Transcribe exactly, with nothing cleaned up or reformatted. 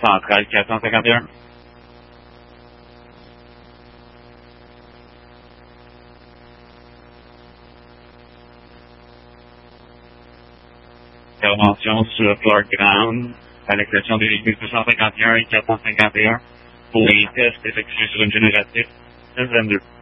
Centrale quatre cent cinquante et un. Intervention sur Clark Ground, à l'exception des véhicules deux cent cinquante et un et quatre cent cinquante et un, pour les tests effectués sur une génératrice S vingt-deux.